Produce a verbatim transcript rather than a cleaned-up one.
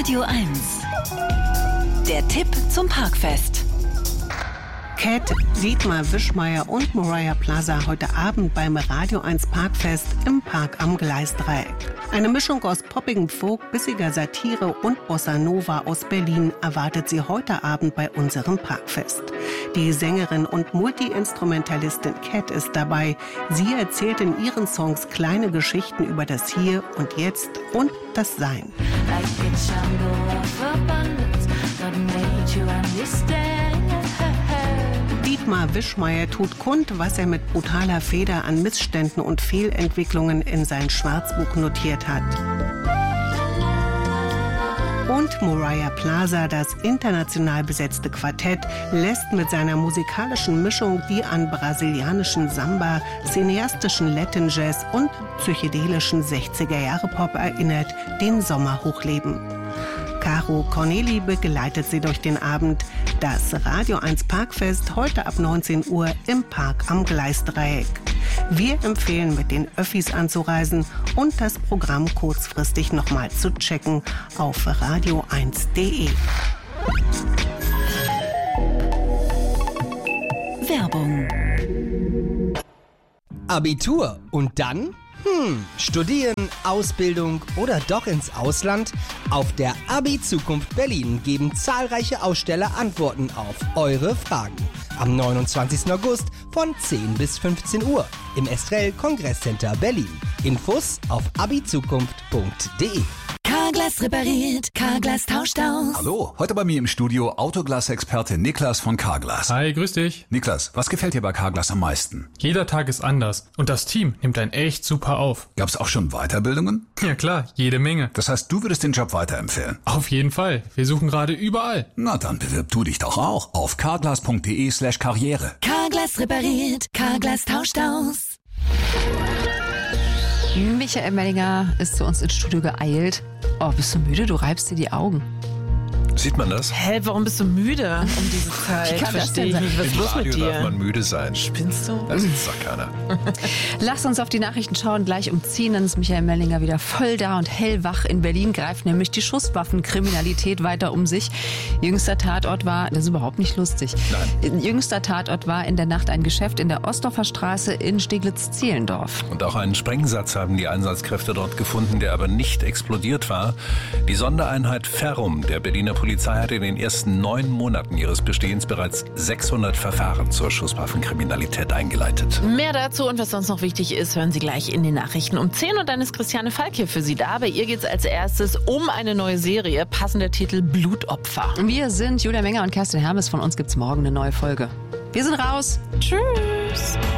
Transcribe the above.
Radio eins. Der Tipp zum Parkfest. Cat, Dietmar Wischmeyer und Mariah Plaza heute Abend beim Radio eins Parkfest im Park am Gleisdreieck. Eine Mischung aus poppigem Folk, bissiger Satire und Bossa Nova aus Berlin erwartet sie heute Abend bei unserem Parkfest. Die Sängerin und Multi-Instrumentalistin Cat ist dabei. Sie erzählt in ihren Songs kleine Geschichten über das Hier und Jetzt und das Sein. Dietmar Wischmeyer tut kund, was er mit brutaler Feder an Missständen und Fehlentwicklungen in sein Schwarzbuch notiert hat. Und Mariah Plaza, das international besetzte Quartett, lässt mit seiner musikalischen Mischung, die an brasilianischen Samba, cineastischen Latin Jazz und psychedelischen sechziger-Jahre-Pop erinnert, den Sommer hochleben. Caro Corneli begleitet sie durch den Abend. Das Radio eins Parkfest heute ab neunzehn Uhr im Park am Gleisdreieck. Wir empfehlen, mit den Öffis anzureisen und das Programm kurzfristig nochmal zu checken auf radio eins punkt de. Werbung. Abitur und dann? Hm, studieren, Ausbildung oder doch ins Ausland? Auf der Abi-Zukunft Berlin geben zahlreiche Aussteller Antworten auf eure Fragen. Am neunundzwanzigsten August von zehn bis fünfzehn Uhr im Estrell Kongresscenter Berlin. Infos auf abizukunft punkt de. Carglass repariert, Carglass tauscht aus. Hallo, heute bei mir im Studio Autoglas-Experte Niklas von Carglass. Hi, grüß dich. Niklas, was gefällt dir bei Carglass am meisten? Jeder Tag ist anders und das Team nimmt einen echt super auf. Gab's auch schon Weiterbildungen? Ja klar, jede Menge. Das heißt, du würdest den Job weiterempfehlen? Auf jeden Fall. Wir suchen gerade überall. Na dann bewirb du dich doch auch auf carglass punkt de slash karriere. Carglass repariert, Carglass tauscht aus. Michael Mellinger ist zu uns ins Studio geeilt. Oh, bist du müde? Du reibst dir die Augen. Sieht man das? Hä, warum bist du müde um diese Zeit? Wie kann das Verstehe denn ich nicht. Was ist Im los mit Radio darf dir? man müde sein. Spinnst du? Das sieht's doch keiner. Lass uns auf die Nachrichten schauen. Gleich um zehn, dann ist Michael Mellinger wieder voll da und hellwach. In Berlin greift nämlich die Schusswaffenkriminalität weiter um sich. Jüngster Tatort war, das ist überhaupt nicht lustig. Nein. Jüngster Tatort war in der Nacht ein Geschäft in der Ostdorfer Straße in Steglitz-Zehlendorf. Und auch einen Sprengsatz haben die Einsatzkräfte dort gefunden, der aber nicht explodiert war. Die Sondereinheit Ferrum der Berliner Polizei hatte in den ersten neun Monaten ihres Bestehens bereits sechshundert Verfahren zur Schusswaffenkriminalität eingeleitet. Mehr dazu und was sonst noch wichtig ist, hören Sie gleich in den Nachrichten um zehn. Und dann ist Christiane Falk hier für Sie da. Bei ihr geht es als erstes um eine neue Serie. Passender Titel Blutopfer. Wir sind Julia Menger und Kerstin Hermes. Von uns gibt's morgen eine neue Folge. Wir sind raus. Tschüss.